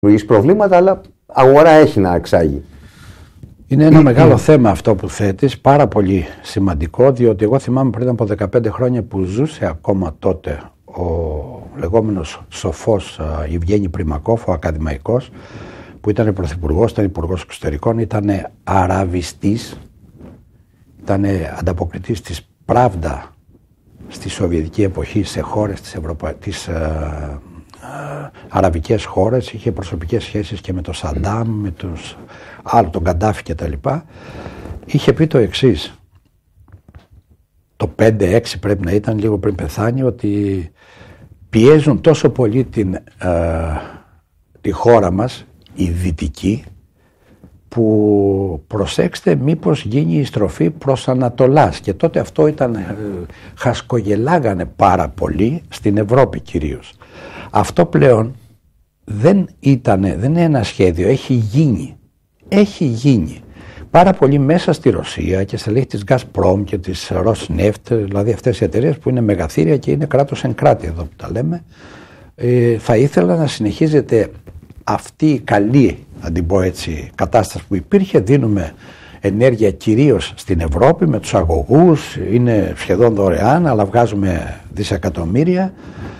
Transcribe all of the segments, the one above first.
δημιουργήσει προβλήματα, αλλά αγορά έχει να εξάγει. Είναι ένα μεγάλο θέμα αυτό που θέτεις, πάρα πολύ σημαντικό, διότι εγώ θυμάμαι πριν από 15 χρόνια που ζούσε ακόμα τότε ο λεγόμενος σοφός Ιβγένη Πριμακόφ, ο ακαδημαϊκός, που ήταν πρωθυπουργός, ήταν υπουργός εξωτερικών, ήταν αραβιστής, ήταν ανταποκριτής της Πράβδα στη Σοβιετική εποχή σε χώρες τις αραβικές χώρες, είχε προσωπικές σχέσεις και με τον Σαντάμ, με τον Καντάφη κτλ. Είχε πει το εξής, το 5-6 πρέπει να ήταν, λίγο πριν πεθάνει, ότι πιέζουν τόσο πολύ τη χώρα μας, οι δυτικοί, που προσέξτε μήπως γίνει η στροφή προς Ανατολάς. Και τότε αυτό ήταν, χασκογελάγανε πάρα πολύ στην Ευρώπη κυρίως. Αυτό πλέον δεν είναι ένα σχέδιο, έχει γίνει. Πάρα πολύ μέσα στη Ρωσία και στα λίγη της Gazprom και της Rosneft, δηλαδή αυτές οι εταιρείες που είναι μεγαθύρια και είναι κράτος εν κράτη εδώ που τα λέμε, θα ήθελα να συνεχίζεται αυτή η καλή, να την πω έτσι, κατάσταση που υπήρχε. Δίνουμε ενέργεια κυρίως στην Ευρώπη με τους αγωγούς, είναι σχεδόν δωρεάν, αλλά βγάζουμε δισεκατομμύρια.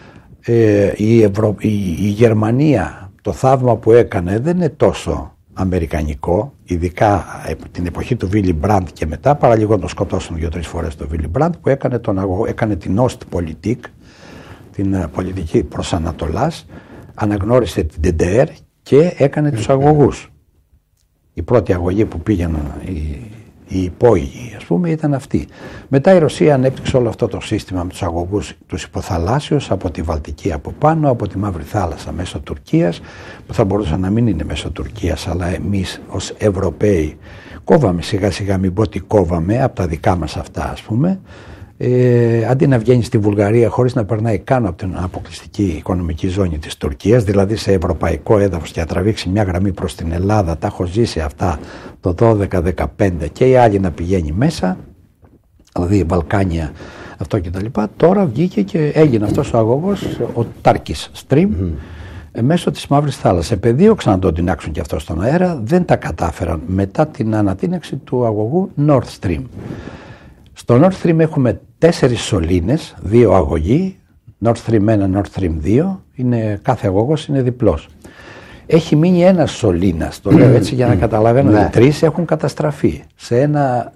Η Γερμανία, το θαύμα που έκανε δεν είναι τόσο αμερικανικό, ειδικά την εποχή του Βίλι Μπραντ και μετά, παρά λίγο να το σκοτώσουν 2-3 φορές το Βίλι Μπραντ, που έκανε την Ostpolitik, την πολιτική προς Ανατολάς, αναγνώρισε την DDR και έκανε τους αγωγούς. Η πρώτη αγωγή που πήγαιναν οι υπόγειοι, ας πούμε, ήταν αυτή. Μετά η Ρωσία ανέπτυξε όλο αυτό το σύστημα με τους αγωγούς τους υποθαλάσσιους, από τη Βαλτική από πάνω, από τη Μαύρη Θάλασσα μέσω Τουρκίας, που θα μπορούσε να μην είναι μέσω Τουρκίας, αλλά εμείς ως Ευρωπαίοι κόβαμε σιγά σιγά, μην πω ότι κόβαμε από τα δικά μας αυτά, ας πούμε. Αντί να βγαίνει στη Βουλγαρία χωρίς να περνάει καν από την αποκλειστική οικονομική ζώνη της Τουρκίας, δηλαδή σε ευρωπαϊκό έδαφος, και να τραβήξει μια γραμμή προς την Ελλάδα, τα έχω ζήσει αυτά το 12-15, και οι άλλοι να πηγαίνει μέσα, δηλαδή η Βαλκάνια, αυτό κτλ. Τώρα βγήκε και έγινε αυτός ο αγωγός, ο Turkish Stream, μέσω της Μαύρης Θάλασσας. Επεδίωξαν να τον τεινάξουν και αυτό στον αέρα, δεν τα κατάφεραν μετά την ανατείναξη του αγωγού Nord Stream. Στο Nord Stream έχουμε 4 σωλήνες, 2 αγωγοί, Nord Stream 1, Nord Stream 2, κάθε αγωγός είναι διπλός. Έχει μείνει ένας σωλήνας, το λέω έτσι για να καταλαβαίνω, οι 3 έχουν καταστραφεί σε ένα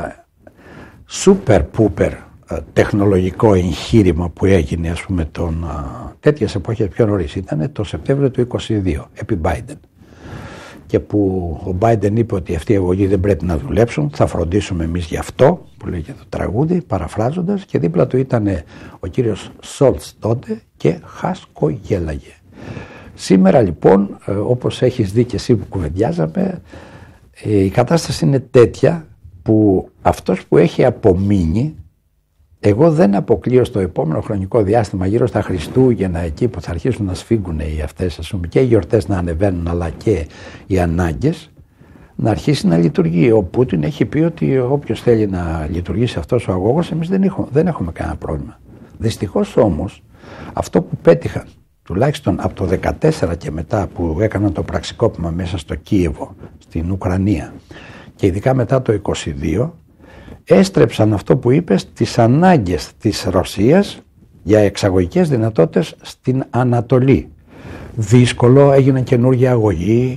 super pooper τεχνολογικό εγχείρημα που έγινε, ας πούμε, τέτοιες εποχές πιο νωρίς, ήταν το Σεπτέμβριο του 2022, επί Biden. Και που ο Biden είπε ότι αυτοί οι αγωγοί δεν πρέπει να δουλέψουν, θα φροντίσουμε εμείς γι' αυτό, που λέγεται το τραγούδι, παραφράζοντας, και δίπλα του ήταν ο κύριος Σόλτς τότε και χασκογέλαγε. Σήμερα λοιπόν, όπως έχεις δει και εσύ που κουβεντιάζαμε, η κατάσταση είναι τέτοια που αυτός που έχει απομείνει, εγώ δεν αποκλείω στο επόμενο χρονικό διάστημα, γύρω στα Χριστούγεννα, εκεί που θα αρχίσουν να σφίγγουν οι αυτές, ας πούμε, και οι γιορτές να ανεβαίνουν, αλλά και οι ανάγκες, να αρχίσει να λειτουργεί. Ο Πούτιν έχει πει ότι όποιος θέλει να λειτουργήσει αυτός ο αγώγος, εμείς δεν έχουμε κανένα πρόβλημα. Δυστυχώς όμως, αυτό που πέτυχαν, τουλάχιστον από το 2014 και μετά, που έκαναν το πραξικόπημα μέσα στο Κίεβο, στην Ουκρανία, και ειδικά μετά το 2022, έστρεψαν αυτό που είπες, τις ανάγκες της Ρωσίας για εξαγωγικές δυνατότητες στην Ανατολή. Δύσκολο, έγιναν καινούργια αγωγοί,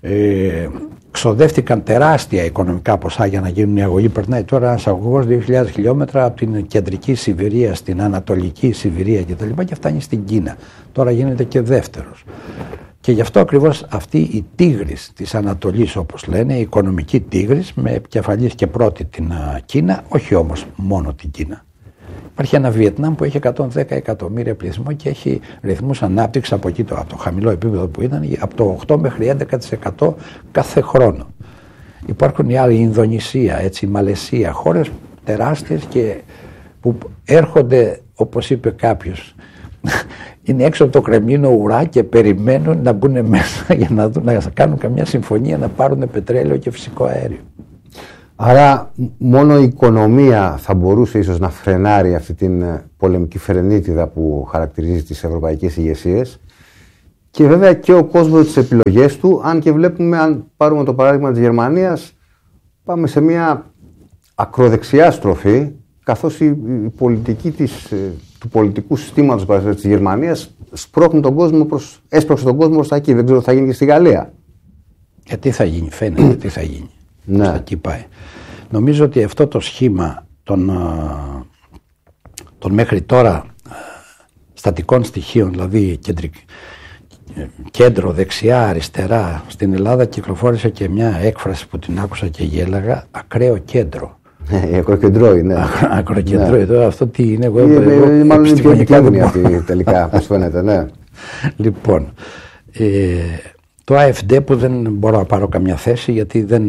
ξοδεύτηκαν τεράστια οικονομικά ποσά για να γίνουν οι αγωγοί. Περνάει τώρα ένας αγωγός 2.000 χιλιόμετρα από την κεντρική Σιβηρία στην Ανατολική Σιβηρία κτλ. Και φτάνει στην Κίνα. Τώρα γίνεται και δεύτερος. Και γι' αυτό ακριβώς αυτή η τίγρης της Ανατολής, όπως λένε, η οικονομική τίγρης, με επικεφαλής και πρώτη την Κίνα, όχι όμως μόνο την Κίνα. Υπάρχει ένα Βιετνάμ που έχει 110 εκατομμύρια πληθυσμό και έχει ρυθμούς ανάπτυξης από εκεί, από το χαμηλό επίπεδο που ήταν, από το 8 μέχρι 11% κάθε χρόνο. Υπάρχουν οι άλλοι, η Ινδονησία, έτσι, η Μαλαισία, χώρες τεράστιες και που έρχονται, όπως είπε κάποιος, είναι έξω από το Κρεμλίνο ουρά και περιμένουν να μπουν μέσα για να κάνουν καμιά συμφωνία να πάρουν πετρέλαιο και φυσικό αέριο. Άρα μόνο η οικονομία θα μπορούσε ίσως να φρενάρει αυτή την πολεμική φρενίτιδα που χαρακτηρίζει τις ευρωπαϊκές ηγεσίες, Και βέβαια και ο κόσμος τις επιλογές του, αν και βλέπουμε, αν πάρουμε το παράδειγμα της Γερμανίας, πάμε σε μια ακροδεξιά στροφή, καθώς η πολιτική του πολιτικού συστήματος της Γερμανίας έσπρωξε τον κόσμο προς τα εκεί. Δεν ξέρω τι θα γίνει και στη Γαλλία. Τι θα γίνει, φαίνεται τι θα γίνει. Ναι. Εκεί πάει. Νομίζω ότι αυτό το σχήμα των μέχρι τώρα στατικών στοιχείων, δηλαδή κέντρο, δεξιά, αριστερά, στην Ελλάδα κυκλοφόρησε και μια έκφραση που την άκουσα και γέλαγα, ακραίο κέντρο. Ακροκεντρώη, ναι. Ακροκεντρώη, τώρα αυτό τι είναι, εγώ μάλλον είναι πιο επικίνδυνη αυτή τελικά, όπως φαίνεται, ναι. Λοιπόν, το AfD που δεν μπορώ να πάρω καμιά θέση, γιατί δεν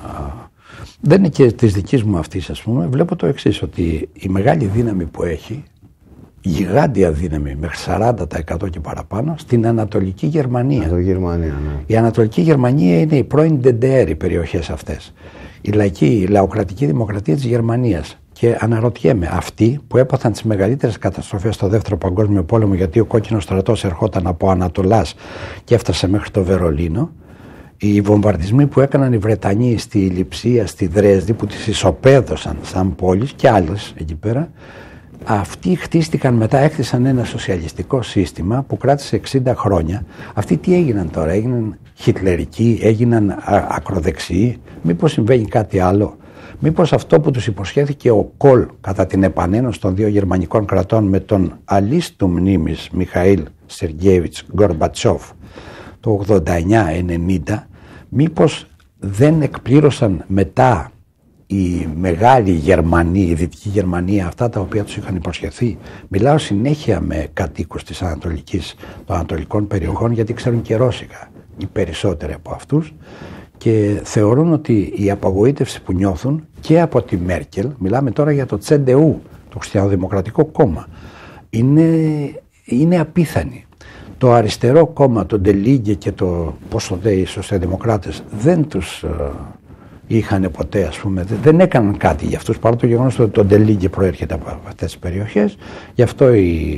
είναι και της δικής μου αυτής, ας πούμε, βλέπω το εξής, ότι η μεγάλη δύναμη που έχει, γιγάντια δύναμη μέχρι 40% και παραπάνω στην Ανατολική Γερμανία. Ναι. Η Ανατολική Γερμανία είναι οι πρώην DDR οι περιοχές αυτές. Η λαοκρατική δημοκρατία της Γερμανίας. Και αναρωτιέμαι, αυτοί που έπαθαν τις μεγαλύτερες καταστροφές στο Δεύτερο Παγκόσμιο Πόλεμο, γιατί ο κόκκινος στρατός ερχόταν από Ανατολάς και έφτασε μέχρι το Βερολίνο, οι βομβαρδισμοί που έκαναν οι Βρετανοί στη Λειψία, στη Δρέσδη, που τις ισοπαίδωσαν σαν πόλεις και άλλες εκεί πέρα, αυτοί χτίστηκαν μετά, έκτισαν ένα σοσιαλιστικό σύστημα που κράτησε 60 χρόνια. Αυτοί τι έγιναν τώρα, έγιναν χιτλερικοί, έγιναν ακροδεξιοί, μήπως συμβαίνει κάτι άλλο? Μήπως αυτό που τους υποσχέθηκε ο Κολ κατά την επανένωση των δύο γερμανικών κρατών με τον αλίστου μνήμης Μιχαήλ Σεργέιβιτς Γκορμπατσόφ το 89-90, μήπως δεν εκπλήρωσαν μετά η μεγάλη Γερμανία, η Δυτική Γερμανία, αυτά τα οποία τους είχαν υποσχεθεί? Μιλάω συνέχεια με κατοίκους των ανατολικών περιοχών, γιατί ξέρουν και ρώσικα οι περισσότεροι από αυτούς, και θεωρούν ότι η απογοήτευση που νιώθουν και από τη Μέρκελ, μιλάμε τώρα για το Τσεντεού, το Χριστιανοδημοκρατικό Κόμμα, είναι απίθανη. Το αριστερό κόμμα, το Ντελίγκε και το πόσο οι σοσιαλδημοκράτες δεν τους είχαν ποτέ, ας πούμε, δεν έκαναν κάτι για αυτούς, παρά το γεγονός ότι το Ντελίγκε προέρχεται από αυτές τις περιοχές. Γι' αυτό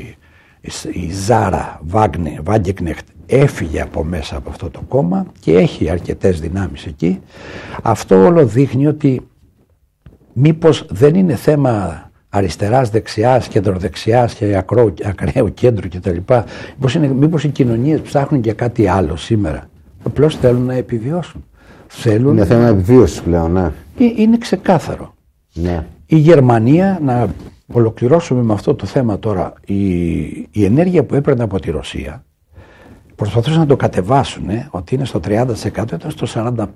η Ζάρα Βάγκεκνεχτ έφυγε από μέσα από αυτό το κόμμα και έχει αρκετές δυνάμεις εκεί. Αυτό όλο δείχνει ότι μήπως δεν είναι θέμα αριστεράς, δεξιάς, κεντροδεξιάς και ακραίου κέντρου κτλ. Μήπως οι κοινωνίες ψάχνουν για κάτι άλλο σήμερα. Απλώς θέλουν να επιβιώσουν. Είναι θέμα επιβίωσης πλέον, ναι. Είναι ξεκάθαρο. Ναι. Η Γερμανία, να ολοκληρώσουμε με αυτό το θέμα τώρα, η ενέργεια που έπαιρνε από τη Ρωσία, προσπαθούσαν να το κατεβάσουν, ότι είναι στο 30%, ήταν στο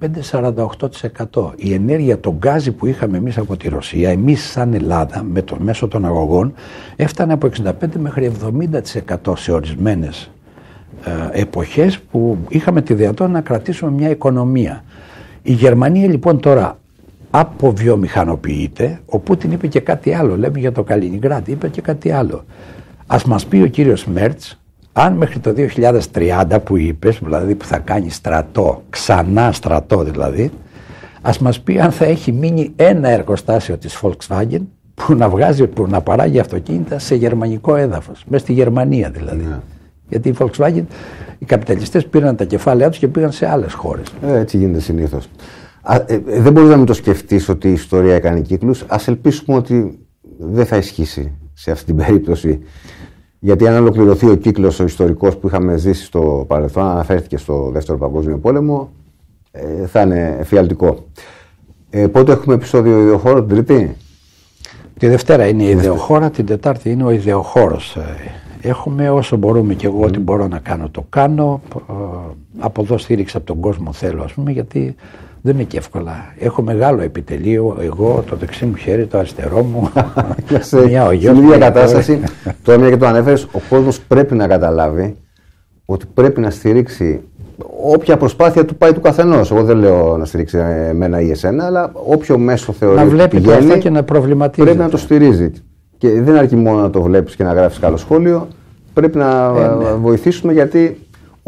45-48%. Η ενέργεια, το γκάζι που είχαμε εμείς από τη Ρωσία, εμείς σαν Ελλάδα, μέσω των αγωγών, έφτανε από 65 μέχρι 70% σε ορισμένες εποχές που είχαμε τη δυνατότητα να κρατήσουμε μια οικονομία. Η Γερμανία λοιπόν τώρα αποβιομηχανοποιείται. Ο Πούτιν είπε και κάτι άλλο, λέμε για το Καλινιγκράδι, είπε και κάτι άλλο. Ας μας πει ο κύριος Μέρτς, αν μέχρι το 2030 που είπες, δηλαδή που θα κάνει στρατό, ξανά στρατό δηλαδή, ας μας πει αν θα έχει μείνει ένα εργοστάσιο της Volkswagen που να παράγει αυτοκίνητα σε γερμανικό έδαφος, μέσα στη Γερμανία δηλαδή. Yeah. Γιατί η Volkswagen, οι καπιταλιστές πήραν τα κεφάλαια τους και πήγαν σε άλλες χώρες. Έτσι γίνεται συνήθως. Δεν μπορείς να μην το σκεφτείς ότι η ιστορία έκανε κύκλους. Ας ελπίσουμε ότι δεν θα ισχύσει σε αυτή την περίπτωση. Γιατί αν ολοκληρωθεί ο κύκλος ο ιστορικός που είχαμε ζήσει στο παρελθόν, αναφέρθηκε στο Δεύτερο Παγκόσμιο Πόλεμο, θα είναι εφιαλτικό. Πότε έχουμε επεισόδιο ιδεοχώρο, την Τρίτη? Τη Δευτέρα είναι η ιδεοχώρα, την Τετάρτη είναι ο ιδεοχώρος. Έχουμε όσο μπορούμε και εγώ ό,τι μπορώ να κάνω το κάνω. Από εδώ στήριξη από τον κόσμο θέλω, ας πούμε, γιατί δεν είναι και εύκολα. Έχω μεγάλο επιτελείο, εγώ, το δεξί μου χέρι, το αριστερό μου. Μια ίδια κατάσταση. Τώρα μια και το ανέφερες, ο κόσμος πρέπει να καταλάβει ότι πρέπει να στηρίξει όποια προσπάθεια του πάει του καθενός. Εγώ δεν λέω να στηρίξει εμένα ή εσένα, αλλά όποιο μέσο θεωρεί να βλέπει το αυτό και να προβληματίζει. Πρέπει να το στηρίζει. Και δεν αρκεί μόνο να το βλέπεις και να γράφεις καλό σχόλιο. Πρέπει να βοηθήσουμε, γιατί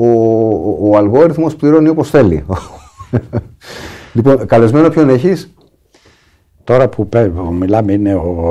ο αλγόριθμος πληρώνει όπως θέλει. Λοιπόν, καλεσμένο ποιον έχεις? Τώρα που μιλάμε είναι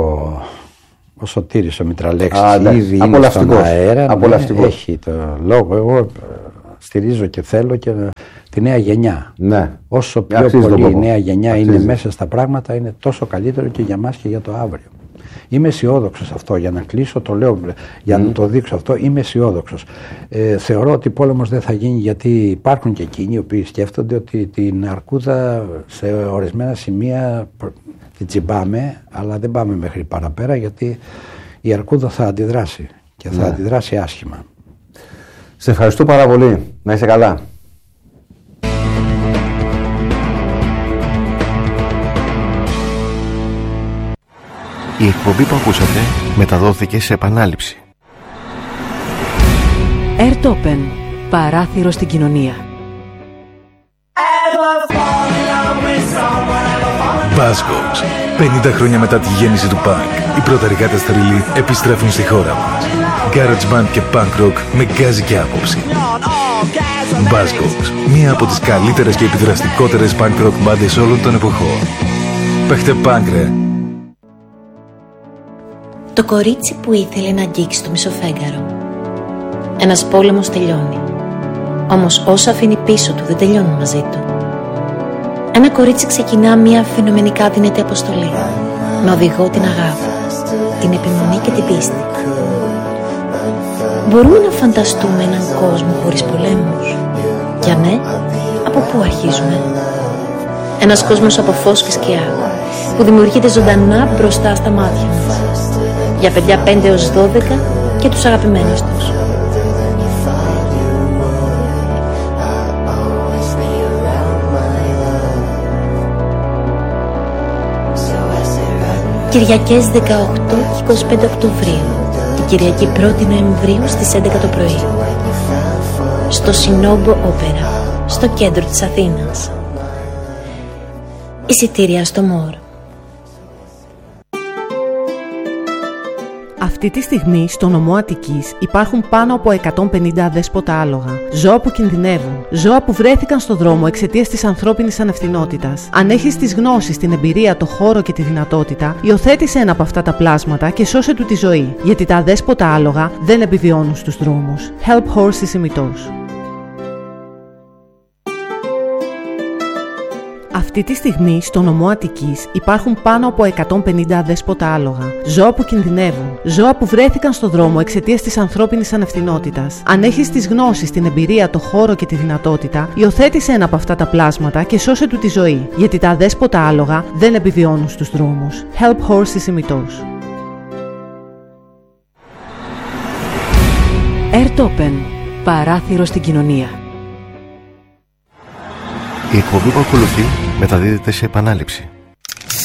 ο Σωτήρης ο Μητραλέξης. Ήδη είναι στον αέρα. Απολαυστικός. Έχει το λόγο. Εγώ στηρίζω και θέλω και τη νέα γενιά. Ναι. Όσο πιο πολύ η νέα γενιά είναι μέσα στα πράγματα, είναι τόσο καλύτερο και για μας και για το αύριο. Είμαι αισιόδοξος αυτό, για να κλείσω, το λέω για να το δείξω αυτό, είμαι αισιόδοξος. Θεωρώ ότι πόλεμος δεν θα γίνει, γιατί υπάρχουν και εκείνοι οι οποίοι σκέφτονται ότι την αρκούδα σε ορισμένα σημεία την τσιμπάμε, αλλά δεν πάμε μέχρι παραπέρα, γιατί η αρκούδα θα αντιδράσει και θα αντιδράσει άσχημα. Σε ευχαριστώ πάρα πολύ. Να είσαι καλά. Η εκπομπή που ακούσατε μεταδόθηκε σε επανάληψη. Airtopen. Παράθυρο στην κοινωνία. Buzzcocks. 50 χρόνια μετά τη γέννηση του punk, οι πρωταρικάτες θρύλοι επιστρέφουν στη χώρα μας. Garage band και punk rock με γκάζι και άποψη. Buzzcocks. Μία από τις καλύτερες και επιδραστικότερες punk rock μπάντες όλων των εποχών. Παίχτε punk, ρε. Το κορίτσι που ήθελε να αγγίξει το μισοφέγγαρο. Ένας πόλεμος τελειώνει. Όμως όσα αφήνει πίσω του δεν τελειώνουν μαζί του. Ένα κορίτσι ξεκινά μια φαινομενικά δυνατή αποστολή. Με οδηγό την αγάπη, την επιμονή και την πίστη. Μπορούμε να φανταστούμε έναν κόσμο χωρίς πολέμους? Και αν ναι, από πού αρχίζουμε? Ένας κόσμος από φως και σκιά, που δημιουργείται ζωντανά μπροστά στα μάτια μας. Για παιδιά 5 έως 12 και τους αγαπημένους τους. Κυριακές 18 και 25 Οκτωβρίου και Κυριακή 1η Νοεμβρίου στις 11 το πρωί. Στο Σινόμπο Όπερα, στο κέντρο της Αθήνας. Εισιτήρια στο Μόρ. Αυτή τη στιγμή στο νομό Αττικής υπάρχουν πάνω από 150 αδέσποτα άλογα. Ζώα που κινδυνεύουν. Ζώα που βρέθηκαν στο δρόμο εξαιτίας της ανθρώπινης ανευθυνότητας. Αν έχεις τις γνώσεις, την εμπειρία, το χώρο και τη δυνατότητα, υιοθέτησε ένα από αυτά τα πλάσματα και σώσε του τη ζωή. Γιατί τα αδέσποτα άλογα δεν επιβιώνουν στους δρόμους. Help Horses ημιτός. Αυτή τη στιγμή στο νομό Αττικής υπάρχουν πάνω από 150 αδέσποτα άλογα. Ζώα που κινδυνεύουν. Ζώα που βρέθηκαν στο δρόμο εξαιτίας της ανθρώπινης ανευθυνότητας. Αν έχεις τις γνώσεις, την εμπειρία, το χώρο και τη δυνατότητα, υιοθέτησε ένα από αυτά τα πλάσματα και σώσε του τη ζωή. Γιατί τα αδέσποτα άλογα δεν επιβιώνουν στους δρόμους. Help Horses ημιτός. Airtopen. Παράθυρο στην κοινωνία. Η εκπομπή που ακολουθεί μεταδίδεται σε επανάληψη.